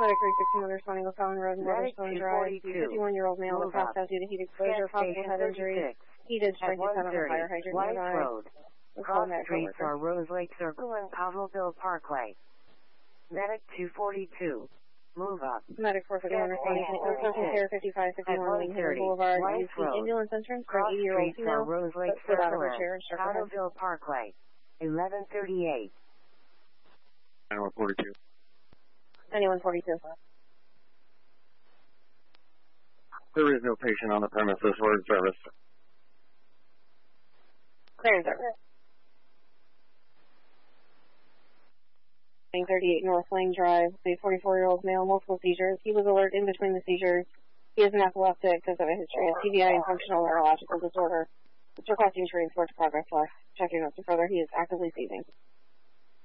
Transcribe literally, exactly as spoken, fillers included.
Medic three sixty-one responding to Fallon Road, Northern Drive. fifty-one-year-old male was passed out due to heat exposure, possible head injury. Heated, strike to head on a fire hydrant White nearby. Road. Cross streets are Rose Lake Circle and Pavelville Parkway. Medic two forty-two. Move up. Medic four fifty-one responding to Social Care fifty-five fifty-one Wing Hill Boulevard. White Use the Road. ambulance entrance for Cross an eighty-year-old streets are female Rose Lake put out of Circle her chair and and struck her head. Pavelville Parkway. eleven thirty-eight. ninety-one forty-two. ninety-one forty-two. There is no patient on the premises. We're in service. Clear in service. thirty-eight North Lang Drive, the forty-four-year-old male, multiple seizures. He was alert in between the seizures. He is an epileptic because of a history of T B I and functional neurological disorder. It's requesting transport to Progress West. Checking out to further, he is actively seizing.